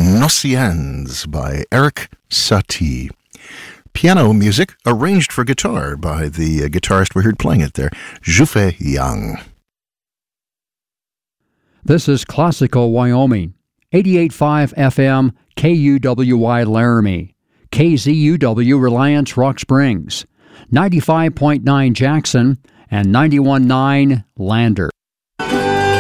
Nocians by Eric Satie. Piano music arranged for guitar by the guitarist we heard playing it there, Zhufe Yang. This is Classical Wyoming, 88.5 FM, KUWY Laramie, KZUW Reliance Rock Springs, 95.9 Jackson, and 91.9 Lander.